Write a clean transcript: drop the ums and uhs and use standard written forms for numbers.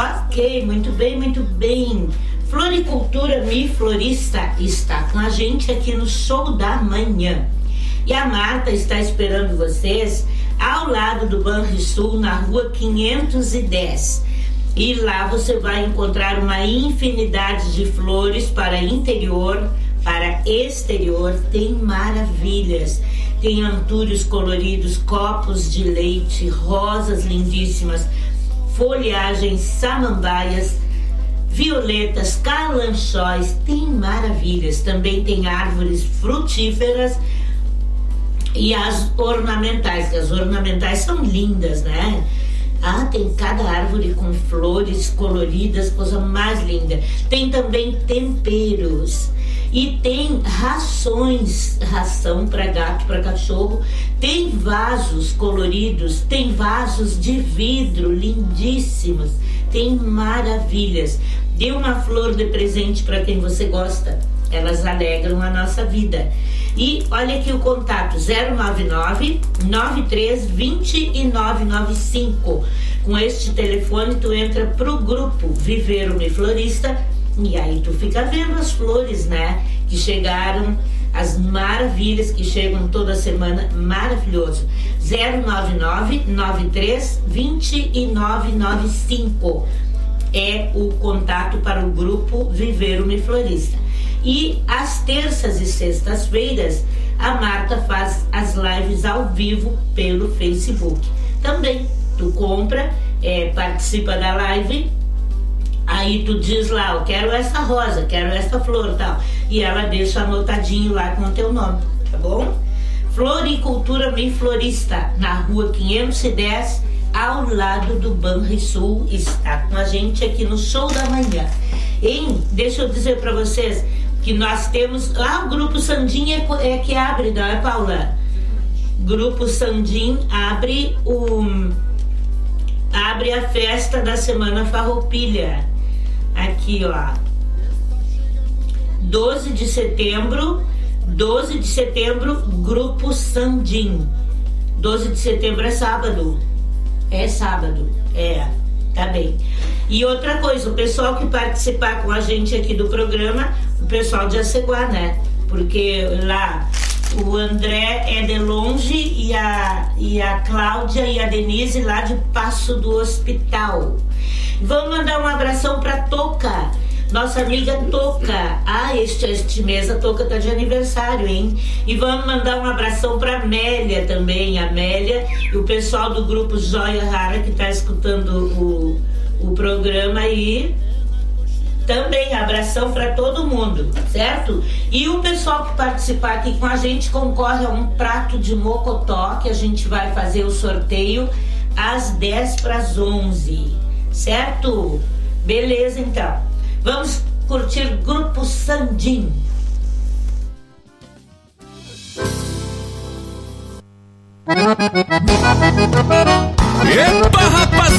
Ok, muito bem, muito bem. Floricultura Mi Florista está com a gente aqui no Show da Manhã. E a Marta está esperando vocês ao lado do Banrisul, na rua 510. E lá você vai encontrar uma infinidade de flores para interior, para exterior. Tem maravilhas. Tem antúrios coloridos, copos de leite, rosas lindíssimas, folhagens, samambaias, violetas, calanchóis. Tem maravilhas. Também tem árvores frutíferas e as ornamentais, que as ornamentais são lindas, né? Ah, tem cada árvore com flores coloridas, coisa mais linda. Tem também temperos e tem ração para gato, para cachorro. Tem vasos coloridos, tem vasos de vidro lindíssimos. Tem maravilhas. Dê uma flor de presente para quem você gosta. Elas alegram a nossa vida. E olha aqui o contato: 099-9320-995. Com este telefone tu entra pro grupo Viver Me Florista e aí tu fica vendo as flores, né? Que chegaram, as maravilhas que chegam toda semana. Maravilhoso. 099-9320-995 é o contato para o grupo Viver Me Florista. E às terças e sextas-feiras a Marta faz as lives ao vivo pelo Facebook. Também tu compra, participa da live, aí tu diz lá: eu quero essa rosa, quero essa flor, tal, e ela deixa anotadinho lá com o teu nome, tá bom? Floricultura Mi Florista, na rua 510, ao lado do Banrisul, está com a gente aqui no Show da Manhã. Deixa eu dizer para vocês que nós temos... o Grupo Sandim é que abre, não é, Paula? Grupo Sandim abre a festa da Semana Farroupilha. Aqui, ó. 12 de setembro, Grupo Sandim. 12 de setembro é sábado. Tá bem. E outra coisa, o pessoal que participar com a gente aqui do programa, o pessoal de Aceguá, né? Porque lá o André é de longe e a Cláudia e a Denise lá de Passo do Hospital. Vamos mandar um abração pra Toca, nossa amiga Toca. Este mês a Toca tá de aniversário, hein? E vamos mandar um abração pra Amélia também, Amélia e o pessoal do grupo Joia Rara que tá escutando o programa aí. Também abração para todo mundo, certo? E o pessoal que participar aqui com a gente concorre a um prato de mocotó que a gente vai fazer o sorteio às 10:11, certo? Beleza, então. Vamos curtir Grupo Sandim. Epa, rapaziada!